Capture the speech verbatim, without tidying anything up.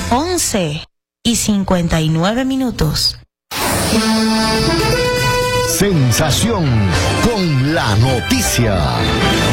once y cincuenta y nueve minutos. Sensación con la noticia.